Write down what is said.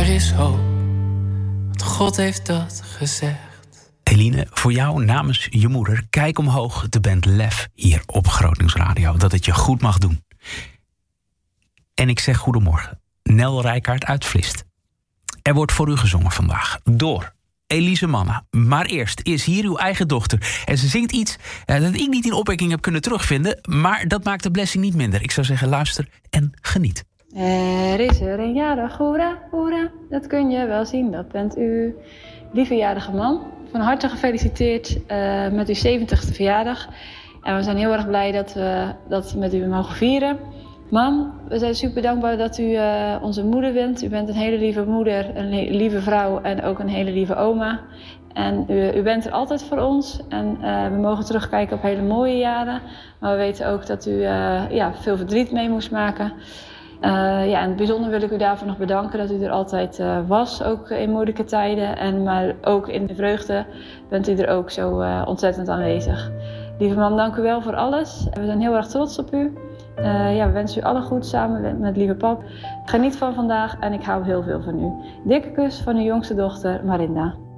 Er is hoop, want God heeft dat gezegd. Eline, voor jou namens je moeder, kijk omhoog, de band Lef hier op Grootnieuws Radio. Dat het je goed mag doen. En ik zeg goedemorgen, Nel Rijkaard uit Vlist. Er wordt voor u gezongen vandaag door Elise Manna. Maar eerst is hier uw eigen dochter. En ze zingt iets dat ik niet in opwekking heb kunnen terugvinden. Maar dat maakt de blessing niet minder. Ik zou zeggen, luister en geniet. Er is er een jarig, hoera, hoera. Dat kun je wel zien, dat bent u. Lieve jarige man, van harte gefeliciteerd met uw 70ste verjaardag. En we zijn heel erg blij dat we dat met u mogen vieren. Mam, we zijn super dankbaar dat u onze moeder bent. U bent een hele lieve moeder, een lieve vrouw en ook een hele lieve oma. En u bent er altijd voor ons. En we mogen terugkijken op hele mooie jaren. Maar we weten ook dat u veel verdriet mee moest maken. En in het bijzonder wil ik u daarvoor nog bedanken dat u er altijd was, ook in moeilijke tijden. Maar ook in de vreugde bent u er ook zo ontzettend aanwezig. Lieve mam, dank u wel voor alles. We zijn heel erg trots op u. We wensen u alle goed samen met lieve pap. Geniet van vandaag en ik hou heel veel van u. Dikke kus van uw jongste dochter Marinda.